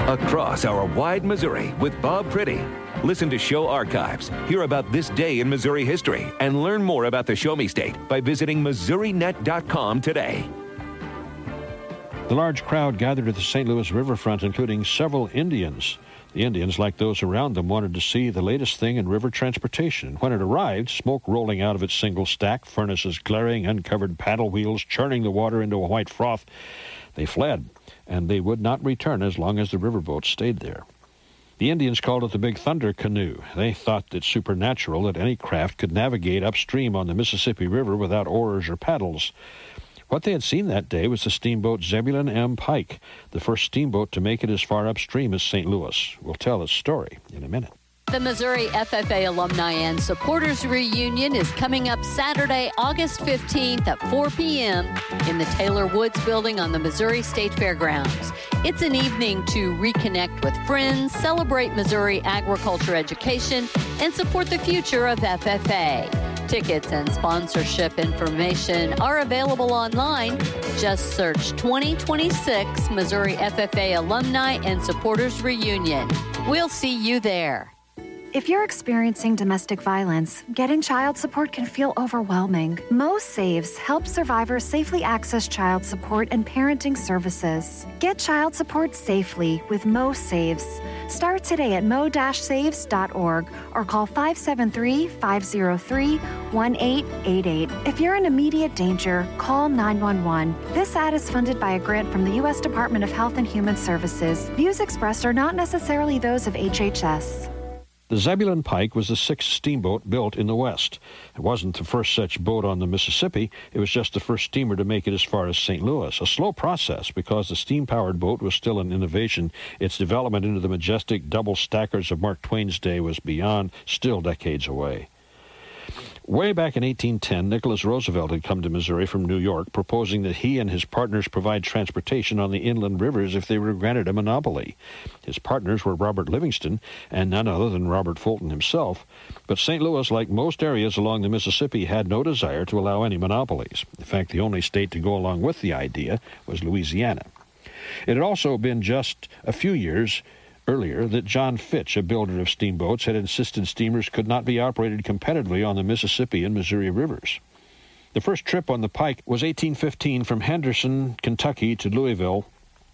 Across our wide Missouri with Bob Pretty. Listen to show archives, hear about this day in Missouri history, and learn more about the Show Me State by visiting MissouriNet.com today. The large crowd gathered at the St. Louis riverfront, including several Indians. The Indians, like those around them, wanted to see the latest thing in river transportation. When it arrived, smoke rolling out of its single stack, furnaces glaring, uncovered paddle wheels churning the water into a white froth, they fled, and they would not return as long as the riverboats stayed there. The Indians called it the Big Thunder Canoe. They thought it supernatural that any craft could navigate upstream on the Mississippi River without oars or paddles. What they had seen that day was the steamboat Zebulon M. Pike, the first steamboat to make it as far upstream as St. Louis. We'll tell its story in a minute. The Missouri FFA Alumni and Supporters Reunion is coming up Saturday, August 15th at 4 p.m. in the Taylor Woods Building on the Missouri State Fairgrounds. It's an evening to reconnect with friends, celebrate Missouri agriculture education, and support the future of FFA. Tickets and sponsorship information are available online. Just search 2026 Missouri FFA Alumni and Supporters Reunion. We'll see you there. If you're experiencing domestic violence, getting child support can feel overwhelming. Mo Saves helps survivors safely access child support and parenting services. Get child support safely with Mo Saves. Start today at mo-saves.org or call 573-503-1888. If you're in immediate danger, call 911. This ad is funded by a grant from the U.S. Department of Health and Human Services. Views expressed are not necessarily those of HHS. The Zebulon Pike was the sixth steamboat built in the West. It wasn't the first such boat on the Mississippi. It was just the first steamer to make it as far as St. Louis. A slow process because the steam-powered boat was still an innovation. Its development into the majestic double stackers of Mark Twain's day was beyond, still decades away. Way back in 1810, Nicholas Roosevelt had come to Missouri from New York, proposing that he and his partners provide transportation on the inland rivers if they were granted a monopoly. His partners were Robert Livingston and none other than Robert Fulton himself. But St. Louis, like most areas along the Mississippi, had no desire to allow any monopolies. In fact, the only state to go along with the idea was Louisiana. It had also been just a few years earlier that John Fitch, a builder of steamboats, had insisted steamers could not be operated competitively on the Mississippi and Missouri rivers. The first trip on the Pike was 1815 from Henderson, Kentucky to Louisville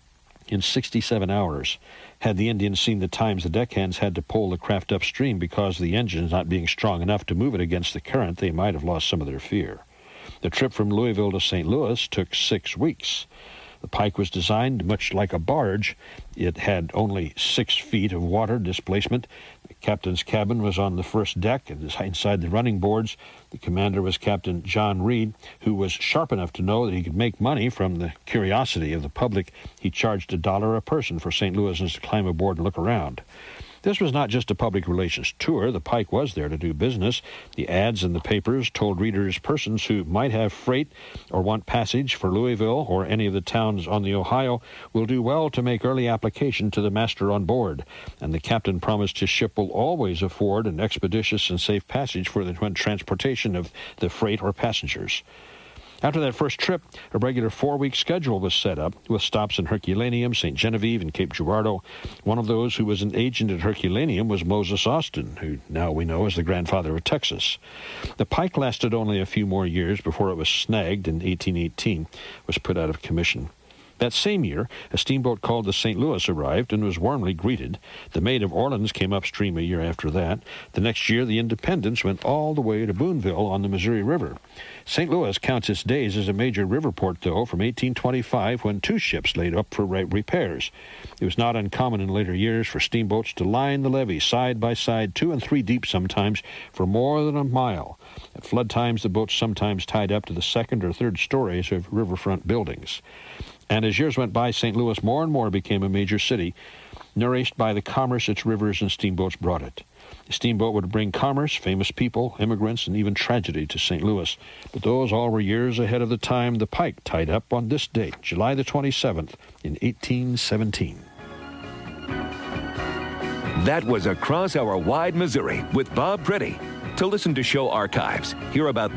in 67 hours. Had the Indians seen the times the deckhands had to pole the craft upstream because of the engines not being strong enough to move it against the current, they might have lost some of their fear. The trip from Louisville to St. Louis took 6 weeks. The Pike was designed much like a barge. It had only 6 feet of water displacement. The captain's cabin was on the first deck and inside the running boards. The commander was Captain John Reed, who was sharp enough to know that he could make money from the curiosity of the public. He charged $1 a person for St. Louisans to climb aboard and look around. This was not just a public relations tour. The Pike was there to do business. The ads in the papers told readers persons who might have freight or want passage for Louisville or any of the towns on the Ohio will do well to make early application to the master on board. And the captain promised his ship will always afford an expeditious and safe passage for the transportation of the freight or passengers. After that first trip, a regular 4-week schedule was set up with stops in Herculaneum, St. Genevieve, and Cape Girardeau. One of those who was an agent at Herculaneum was Moses Austin, who now we know is the grandfather of Texas. The Pike lasted only a few more years before it was snagged in 1818, was put out of commission. That same year, a steamboat called the St. Louis arrived and was warmly greeted. The Maid of Orleans came upstream a year after that. The next year, the Independence went all the way to Boonville on the Missouri River. St. Louis counts its days as a major river port, though, from 1825 when 2 ships laid up for repairs. It was not uncommon in later years for steamboats to line the levee side by side, 2 and 3 deep sometimes, for more than a mile. At flood times, the boats sometimes tied up to the 2nd or 3rd stories of riverfront buildings. And as years went by, St. Louis more and more became a major city, nourished by the commerce its rivers and steamboats brought it. The steamboat would bring commerce, famous people, immigrants, and even tragedy to St. Louis. But those all were years ahead of the time the Pike tied up on this date, July the 27th, in 1817. That was Across Our Wide Missouri with Bob Pretty. To listen to show archives, hear about